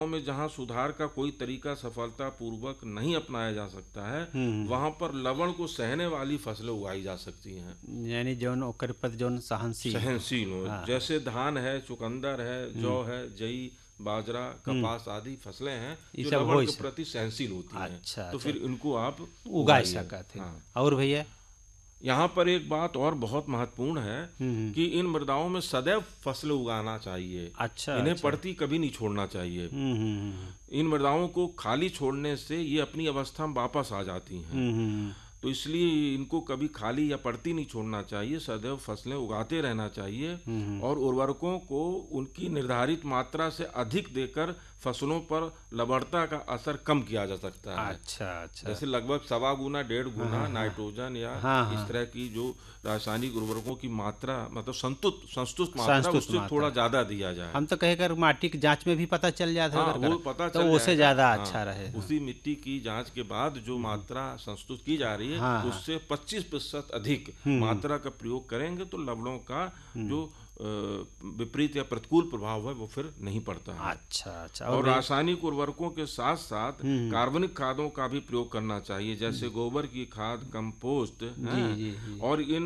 में जहाँ सुधार का कोई तरीका सफलतापूर्वक नहीं अपनाया जा सकता है, वहाँ पर लवण को सहने वाली फसलें उगाई जा सकती हैं। यानी जौन ओकर पर जौन सहनशील हो, हाँ, जैसे धान है, चुकंदर है, जौ है, जई, बाजरा, कपास आदि फसलें हैं ये जो सब लवण हो के प्रति सहनशील होती हैं। अच्छा तो अच्छा फिर इनको आप उगा उगाइए। सका थे। हाँ, और भैया? यहाँ पर एक बात और बहुत महत्वपूर्ण है हम्म। कि इन मृदाओं में सदैव फसलें उगाना चाहिए। अच्छा इन्हें अच्छा। पड़ती कभी नहीं छोड़ना चाहिए। हम्म। इन मृदाओं को खाली छोड़ने से ये अपनी अवस्था में वापस आ जाती हैं। हम्म। तो इसलिए इनको कभी खाली या पड़ती नहीं छोड़ना चाहिए, सदैव फसलें उगाते रहना चाहिए और उर्वरकों को उनकी निर्धारित मात्रा से अधिक देकर फसलों पर लवणता का असर कम किया जा सकता है। अच्छा अच्छा। जैसे लगभग 1.25 गुना 1.5 गुना नाइट्रोजन या हाँ इस हाँ। तरह की जो रासायनिक उर्वरकों की मात्रा, मतलब संतुष्ट मात्रा, संस्तुत उससे मात्रा। थोड़ा ज़्यादा दिया जाए। हम तो कहे कर माटी की जांच में भी पता चल जाता है हाँ, अगर वो कर, पता तो चल उससे जाएगा। ज़्यादा हाँ, अच्छा रहे। हाँ उसी मिट्टी की जांच के बाद जो मात्रा संस्तुत की जा रही है, हाँ हाँ। उससे 25% अधिक मात्रा का प्रयोग करेंगे तो लवणों का जो विपरीत या प्रतिकूल प्रभाव है वो फिर नहीं पड़ता है। अच्छा अच्छा। और भैया? रासायनिक उर्वरकों के साथ साथ कार्बनिक खादों का भी प्रयोग करना चाहिए, जैसे गोबर की खाद, कंपोस्ट जी हैं। जी जी। और इन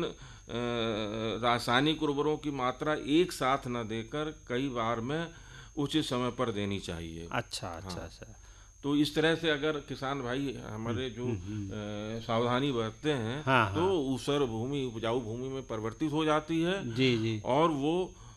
रासायनिक उर्वरकों की मात्रा एक साथ न देकर कई बार में उचित समय पर देनी चाहिए। अच्छा अच्छा हाँ, अच्छा। तो इस तरह से अगर किसान भाई हमारे जो सावधानी बरतते हैं हाँ तो हाँ। ऊसर भूमि उपजाऊ भूमि में परिवर्तित हो जाती है जी जी। और वो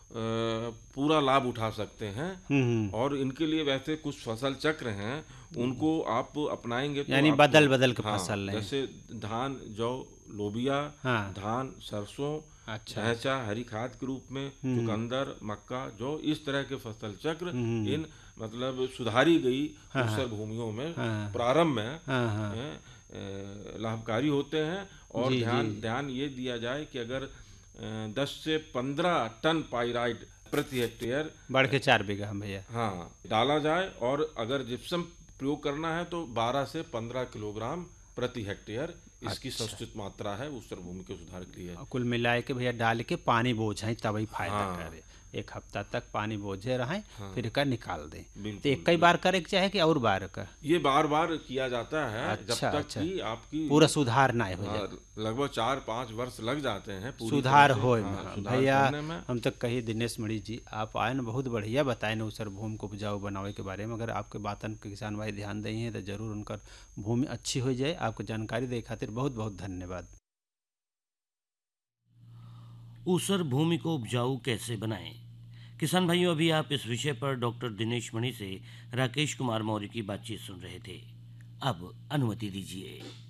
पूरा लाभ उठा सकते हैं। हम्म। और इनके लिए वैसे कुछ फसल चक्र हैं, उनको आप अपनाएंगे तो यानी आपको, बदल बदल के हाँ, फसल लें। जैसे धान, जौ, लोबिया, हाँ। धान, सरसों, अच्छा अच्छा। ढैंचा हरी खाद के रूप में, चुकंदर, मक्का, जौ, इस तरह के फसल चक्र इन मतलब सुधारी गई हाँ हाँ ऊसर भूमियों में हाँ प्रारंभ में हाँ हाँ। लाभकारी होते हैं। और जी जी। ध्यान ध्यान ये दिया जाए कि अगर 10 से 15 टन पाइराइट प्रति हेक्टेयर, बढ़ के 4 बीघा हम भैया। हाँ, डाला जाए, और अगर जिप्सम प्रयोग करना है तो 12 से 15 किलोग्राम प्रति हेक्टेयर इसकी अच्छा। संस्कृत मात्रा है ऊसर भूमि के सुधार के लिए। और कुल मिलाए के भैया डाल के पानी बोझें तभी फायदा हाँ करे। 1 हफ्ता तक पानी बोझे रहें, फिर का निकाल दें। तो बिल्कुल एक कई बार करे के चाहे कि और बार का? ये बार बार किया जाता है जब अच्छा तक अच्छा। कि आपकी, पूरा सुधार ना हो हाँ, जाए। लगभग 4-5 वर्ष लग जाते हैं पूरी तरह सुधार से, हो हाँ, सुधार भैया। करने में। हम तो कही दिनेश मणि जी आप आए न, बहुत बढ़िया बताए न उसर भूमि को उपजाऊ बनावे के बारे में। अगर आपके बातन के किसान भाई ध्यान दें हैं तो जरूर उनकर भूमि अच्छी हो जाए। आपको जानकारी दे खातिर बहुत बहुत धन्यवाद। ऊसर भूमि को उपजाऊ कैसे बनाएं? किसान भाइयों, अभी आप इस विषय पर डॉक्टर दिनेश मणि से राकेश कुमार मौर्य की बातचीत सुन रहे थे। अब अनुमति दीजिए।